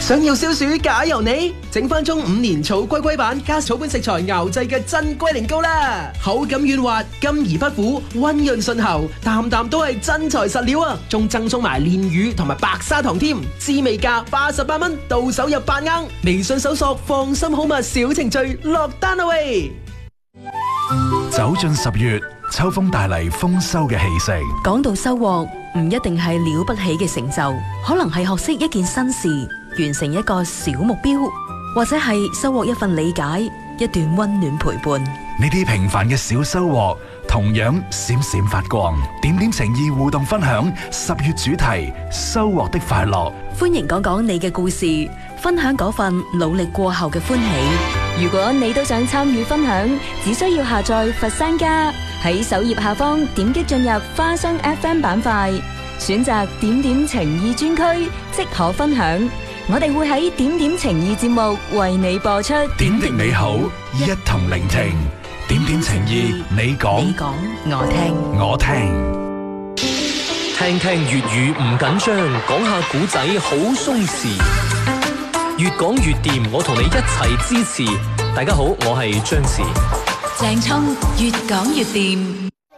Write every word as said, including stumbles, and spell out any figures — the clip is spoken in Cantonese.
想要消暑解油膩，整翻中五年草龜龜版加草本食材熬製嘅真龜苓膏啦！口感軟滑，甘而不苦，溫潤順喉，啖啖都係真材實料啊！仲贈送埋煉乳同埋白砂糖添，滋味價八十八蚊，到手入八盎。微信搜索放心好物小程序落單啦喂！ 走進十月，秋風帶嚟豐收嘅氣息。 講到收穫，唔一定係了不起嘅成就，可能係學識一件新事，完成一個小目標，或者係收穫一份理解，一段溫暖陪伴。 呢啲平凡嘅小收穫，同樣閃閃發光。點點情意互動分享十月主題：收穫的快樂。 歡迎講講你嘅故事，分享嗰份努力過後嘅歡喜。 如果你都想參與分享，只需要下載佛山家，喺首頁下方點擊進入花生 F M 板塊，選擇點點情意專區，即可分享。我哋會喺點點情意節目為你播出。 點滴美好，一同聆聽。點點情意，你講， 你講，我聽， 我聽。 聽聽粵語唔緊張，講下古仔好鬆弛。越講越掂，我同你一齊支持。大家好，我係張弛。 鄭聰，越講越掂。